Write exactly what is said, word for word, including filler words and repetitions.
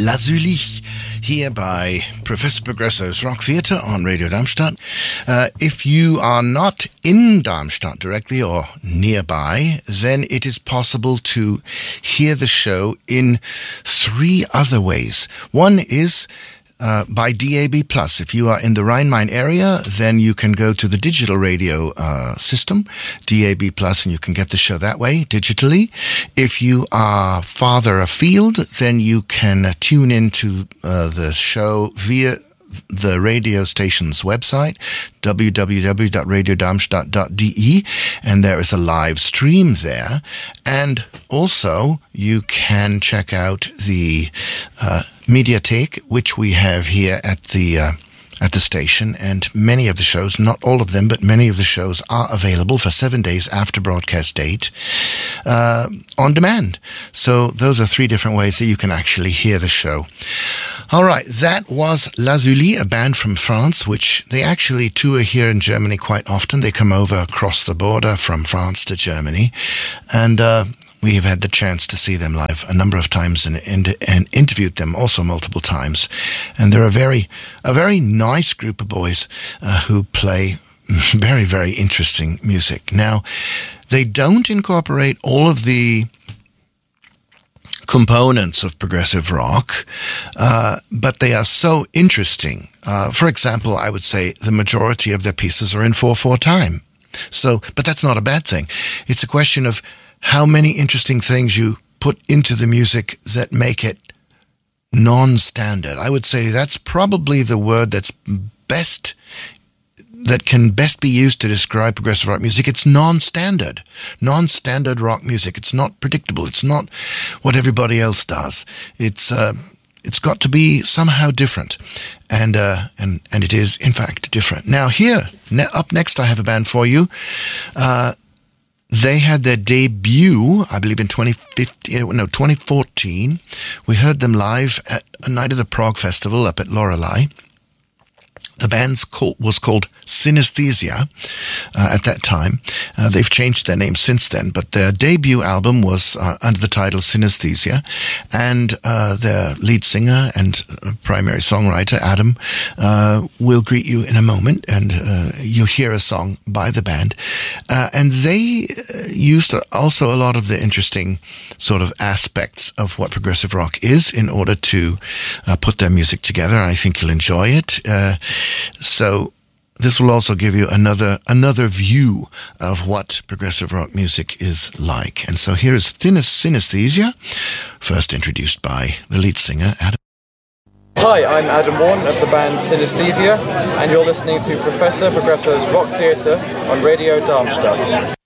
Lazuli here by Professor Progresso's Rock Theatre on Radio Darmstadt. Uh, if you are not in Darmstadt directly or nearby, then it is possible to hear the show in three other ways. One is Uh, by D A B plus. If you are in the Rhine-Main area, then you can go to the digital radio uh, system, D A B plus, and you can get the show that way, digitally. If you are farther afield, then you can uh, tune into uh, the show via the radio station's website, w w w dot radio darmstadt dot d e, and there is a live stream there. And also, you can check out the uh, Mediathek, which we have here at the uh, at the station, and many of the shows, not all of them, but many of the shows are available for seven days after broadcast date uh, on demand. So those are three different ways that you can actually hear the show. All right, that was Lazuli, a band from France, which they actually tour here in Germany quite often. They come over across the border from France to Germany, and uh, we have had the chance to see them live a number of times and, and, and interviewed them also multiple times. And they're a very, a very nice group of boys uh, who play very, very interesting music. Now, they don't incorporate all of the components of progressive rock, uh, but they are so interesting. Uh, for example, I would say the majority of their pieces are in four four time. So, but that's not a bad thing. It's a question of how many interesting things you put into the music that make it non-standard. I would say that's probably the word that's best, that can best be used to describe progressive rock music. It's non-standard. Non-standard rock music. It's not predictable. It's not what everybody else does. It's uh, it's got to be somehow different. And uh, and and it is, in fact, different. Now here, ne- up next, I have a band for you. Uh, They had their debut, I believe, in twenty fifteen, no, twenty fourteen. We heard them live at a night of the Prague Festival up at Lorelei. The band was called Synesthesia uh, at that time. Uh, they've changed their name since then, but their debut album was uh, under the title Synesthesia, and uh, their lead singer and primary songwriter, Adam, uh, will greet you in a moment, and uh, you'll hear a song by the band. Uh, and they used also a lot of the interesting sort of aspects of what progressive rock is in order to uh, put their music together. I think you'll enjoy it. Uh, So this will also give you another another view of what progressive rock music is like. And so here is Synesthesia, first introduced by the lead singer, Adam. Hi, I'm Adam Warren of the band Synesthesia, and you're listening to Professor Progresso's Rock Theatre on Radio Darmstadt.